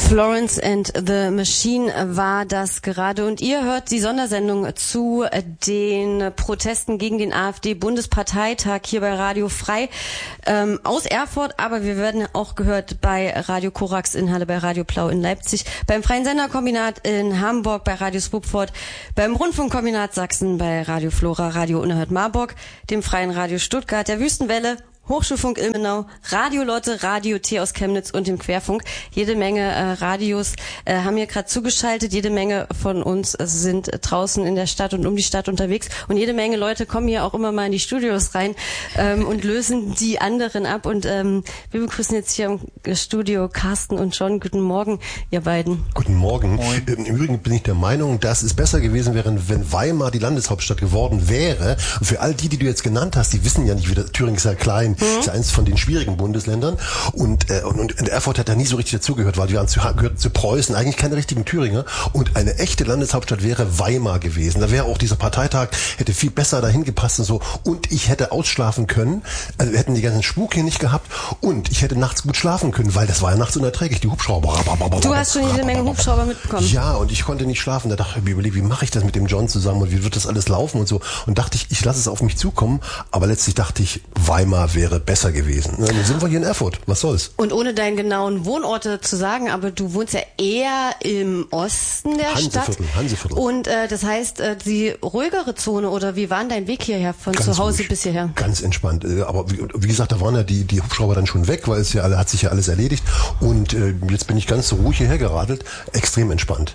Florence and the Machine war das gerade und ihr hört die Sondersendung zu den Protesten gegen den AfD-Bundesparteitag hier bei Radio Frei aus Erfurt, aber wir werden auch gehört bei Radio Korax in Halle, bei Radio Plau in Leipzig, beim Freien Senderkombinat in Hamburg, bei Radio Swupford, beim Rundfunkkombinat Sachsen, bei Radio Flora, Radio Unerhört Marburg, dem Freien Radio Stuttgart, der Wüstenwelle, Hochschulfunk Ilmenau, Radio Lotte, Radio T aus Chemnitz und dem Querfunk. Jede Menge Radios haben hier gerade zugeschaltet. Jede Menge von uns sind draußen in der Stadt und um die Stadt unterwegs. Und jede Menge Leute kommen hier auch immer mal in die Studios rein und lösen die anderen ab. Und wir begrüßen jetzt hier im Studio Carsten und John. Guten Morgen, ihr beiden. Guten Morgen. Moin. Im Übrigen bin ich der Meinung, dass es besser gewesen wäre, wenn Weimar die Landeshauptstadt geworden wäre. Und für all die du jetzt genannt hast, die wissen ja nicht, wie das Thüringen ist ja klein. Das ist ja eins von den schwierigen Bundesländern und Erfurt hat da nie so richtig dazugehört, weil wir gehörten zu Preußen, eigentlich keine richtigen Thüringer und eine echte Landeshauptstadt wäre Weimar gewesen. Da wäre auch dieser Parteitag, hätte viel besser dahin gepasst und so und ich hätte ausschlafen können, also wir hätten die ganzen Spuk hier nicht gehabt und ich hätte nachts gut schlafen können, weil das war ja nachts unerträglich, die Hubschrauber. Du hast schon jede Menge Hubschrauber mitbekommen. Ja, und ich konnte nicht schlafen, da dachte ich mir, wie mache ich das mit dem John zusammen und wie wird das alles laufen und so und dachte ich lasse es auf mich zukommen, aber letztlich dachte ich, Weimar wäre besser gewesen. Dann sind wir hier in Erfurt. Was soll's? Und ohne deinen genauen Wohnorte zu sagen, aber du wohnst ja eher im Osten der Stadt. Hanseviertel. Und das heißt, die ruhigere Zone, oder wie war denn dein Weg hierher, von ganz zu Hause ruhig, bis hierher? Ganz entspannt. Aber wie gesagt, da waren ja die Hubschrauber dann schon weg, weil hat sich ja alles erledigt. Und jetzt bin ich ganz ruhig hierher geradelt. Extrem entspannt.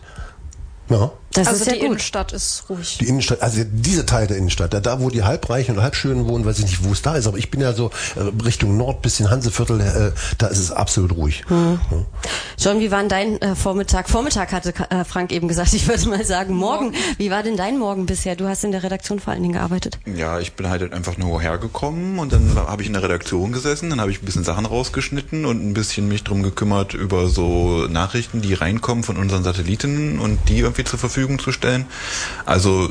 Ja. Das also ist ja die gut. Innenstadt ist ruhig. Die Innenstadt, also dieser Teil der Innenstadt, da wo die Halbreichen und Halbschönen wohnen, weiß ich nicht, wo es da ist, aber ich bin ja so Richtung Nord, bisschen Hanseviertel, da ist es absolut ruhig. Mhm. Ja. John, wie war denn dein Vormittag? Vormittag hatte Frank eben gesagt, ich würde mal sagen Morgen. Wie war denn dein Morgen bisher? Du hast in der Redaktion vor allen Dingen gearbeitet. Ja, ich bin halt einfach nur hergekommen und dann habe ich in der Redaktion gesessen, dann habe ich ein bisschen Sachen rausgeschnitten und ein bisschen mich drum gekümmert über so Nachrichten, die reinkommen von unseren Satelliten und die irgendwie zur Verfügung zu stellen. Also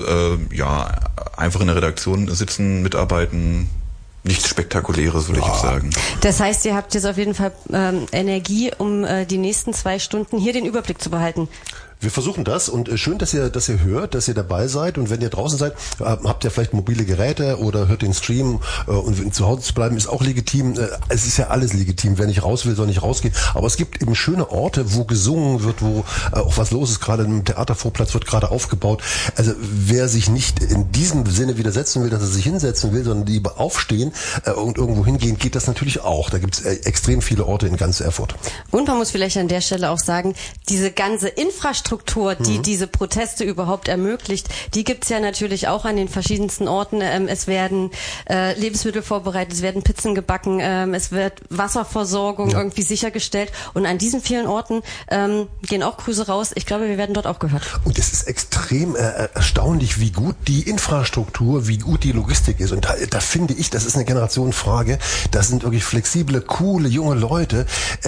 einfach in der Redaktion sitzen, mitarbeiten, nichts Spektakuläres, würde ich sagen. Das heißt, ihr habt jetzt auf jeden Fall Energie, um die nächsten 2 Stunden hier den Überblick zu behalten. Wir versuchen das und schön, dass ihr hört, dass ihr dabei seid und wenn ihr draußen seid, habt ihr vielleicht mobile Geräte oder hört den Stream und zu Hause zu bleiben ist auch legitim. Es ist ja alles legitim. Wer nicht raus will, soll nicht rausgehen. Aber es gibt eben schöne Orte, wo gesungen wird, wo auch was los ist. Gerade im Theatervorplatz wird gerade aufgebaut. Also wer sich nicht in diesem Sinne widersetzen will, dass er sich hinsetzen will, sondern lieber aufstehen und irgendwo hingehen, geht das natürlich auch. Da gibt es extrem viele Orte in ganz Erfurt. Und man muss vielleicht an der Stelle auch sagen, diese ganze Infrastruktur, die diese Proteste überhaupt ermöglicht, die gibt's ja natürlich auch an den verschiedensten Orten. Es werden Lebensmittel vorbereitet, es werden Pizzen gebacken, es wird Wasserversorgung irgendwie sichergestellt und an diesen vielen Orten gehen auch Grüße raus. Ich glaube, wir werden dort auch gehört. Und es ist extrem erstaunlich, wie gut die Infrastruktur, wie gut die Logistik ist. Und da finde ich, das ist eine Generationenfrage, das sind wirklich flexible, coole, junge Leute,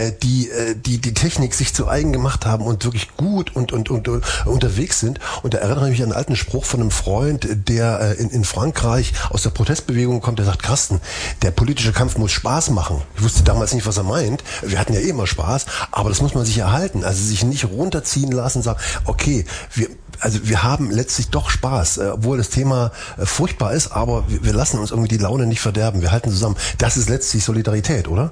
die Technik sich zu eigen gemacht haben und wirklich gut und unterwegs sind. Und da erinnere ich mich an einen alten Spruch von einem Freund, der in Frankreich aus der Protestbewegung kommt, der sagt, Carsten, der politische Kampf muss Spaß machen. Ich wusste damals nicht, was er meint. Wir hatten ja eh immer Spaß, aber das muss man sich erhalten. Also sich nicht runterziehen lassen und sagen, okay, wir haben letztlich doch Spaß, obwohl das Thema furchtbar ist, aber wir lassen uns irgendwie die Laune nicht verderben. Wir halten zusammen. Das ist letztlich Solidarität, oder?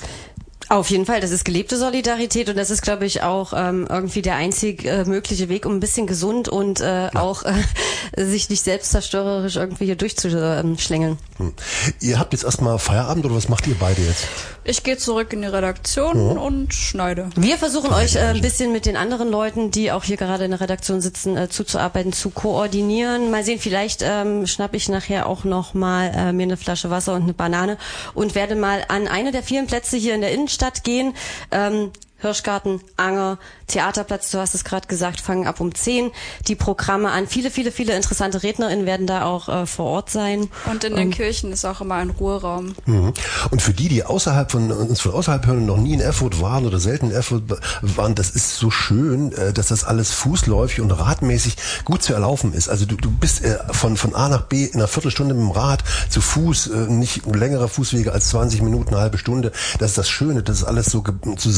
Auf jeden Fall, das ist gelebte Solidarität und das ist, glaube ich, auch irgendwie der einzig mögliche Weg, um ein bisschen gesund und auch sich nicht selbstzerstörerisch irgendwie hier durchzuschlängeln. Ihr habt jetzt erstmal Feierabend oder was macht ihr beide jetzt? Ich gehe zurück in die Redaktion und schneide. Wir versuchen euch ein bisschen mit den anderen Leuten, die auch hier gerade in der Redaktion sitzen, zuzuarbeiten, zu koordinieren. Mal sehen, vielleicht schnapp ich nachher auch noch mal mir eine Flasche Wasser und eine Banane und werde mal an eine der vielen Plätze hier in der Innenstadt gehen. Hirschgarten, Anger, Theaterplatz, du hast es gerade gesagt, fangen ab um 10 die Programme an. Viele interessante RednerInnen werden da auch vor Ort sein. Und in den Kirchen ist auch immer ein Ruheraum. Und für die außerhalb von außerhalb hören und noch nie in Erfurt waren oder selten in Erfurt waren, das ist so schön, dass das alles fußläufig und radmäßig gut zu erlaufen ist. Also du bist von A nach B in einer Viertelstunde mit dem Rad zu Fuß, nicht längere Fußwege als 20 Minuten, eine halbe Stunde. Das ist das Schöne, dass es alles so zusammen ist.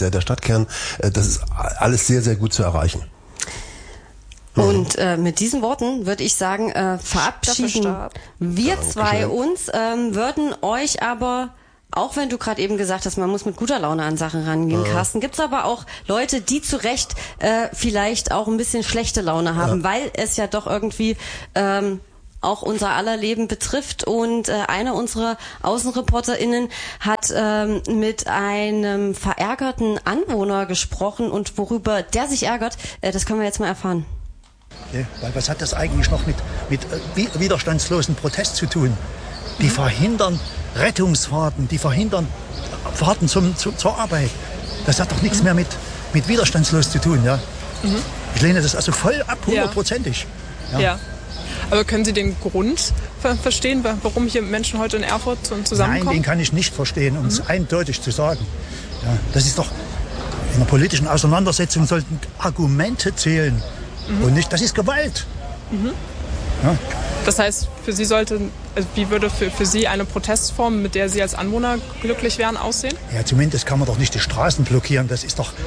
der Stadtkern, das ist alles sehr, sehr gut zu erreichen. Und mit diesen Worten würde ich sagen, verabschieden wir zwei uns, würden euch aber, auch wenn du gerade eben gesagt hast, man muss mit guter Laune an Sachen rangehen, Carsten, gibt's aber auch Leute, die zu Recht vielleicht auch ein bisschen schlechte Laune haben, weil es ja doch irgendwie auch unser aller Leben betrifft. Und eine unserer AußenreporterInnen hat mit einem verärgerten Anwohner gesprochen, und worüber der sich ärgert, das können wir jetzt mal erfahren. Weil was hat das eigentlich noch mit widerstandslosen Protest zu tun? Die verhindern Rettungsfahrten, die verhindern Fahrten zur Arbeit. Das hat doch nichts mehr mit widerstandslos zu tun. Ja? Ich lehne das also voll ab, 100%ig. Ja. Aber können Sie den Grund verstehen, warum hier Menschen heute in Erfurt zusammenkommen? Nein, den kann ich nicht verstehen, um es eindeutig zu sagen. Ja, das ist doch, in einer politischen Auseinandersetzung sollten Argumente zählen. Und nicht, das ist Gewalt. Ja. Das heißt, für Sie wie würde für Sie eine Protestform, mit der Sie als Anwohner glücklich wären, aussehen? Ja, zumindest kann man doch nicht die Straßen blockieren. Das ist doch,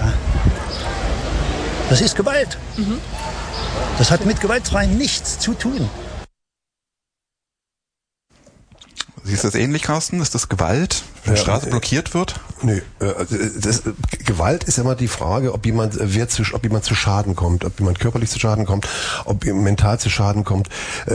das ist Gewalt. Das hat mit gewaltfrei nichts zu tun. Siehst du das ähnlich, Carsten? Ist das Gewalt, wenn die Straße blockiert wird? Nee, Gewalt ist ja immer die Frage, ob jemand zu Schaden kommt, ob jemand körperlich zu Schaden kommt, ob jemand mental zu Schaden kommt.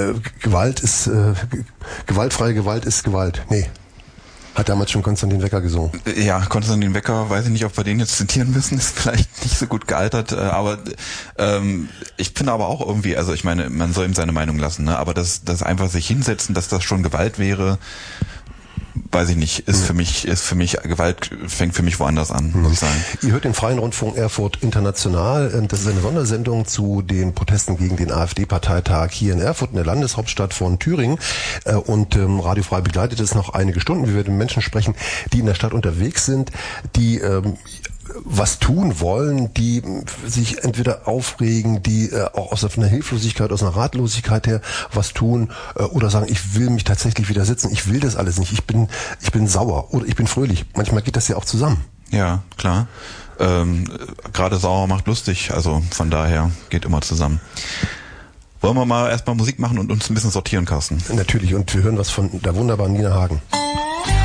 Gewaltfreie Gewalt ist Gewalt. Nee. Hat damals schon Konstantin Wecker gesungen. Ja, Konstantin Wecker, weiß ich nicht, ob wir den jetzt zitieren müssen, ist vielleicht nicht so gut gealtert, aber ich finde aber auch irgendwie, also ich meine, man soll ihm seine Meinung lassen, ne? Aber das einfach sich hinsetzen, dass das schon Gewalt wäre, weiß ich nicht, ist für mich Gewalt fängt für mich woanders an, muss ich sagen. Ihr hört den Freien Rundfunk Erfurt International. Das ist eine Sondersendung zu den Protesten gegen den AfD-Parteitag hier in Erfurt, in der Landeshauptstadt von Thüringen. Und Radio Frei begleitet es noch einige Stunden. Wir werden mit Menschen sprechen, die in der Stadt unterwegs sind, die was tun wollen, die sich entweder aufregen, die auch aus einer Hilflosigkeit, aus einer Ratlosigkeit her was tun, oder sagen, ich will mich tatsächlich widersetzen, ich will das alles nicht, ich bin sauer oder ich bin fröhlich. Manchmal geht das ja auch zusammen. Ja, klar. Gerade sauer macht lustig, also von daher geht immer zusammen. Wollen wir mal erstmal Musik machen und uns ein bisschen sortieren, Carsten? Natürlich, und wir hören was von der wunderbaren Nina Hagen.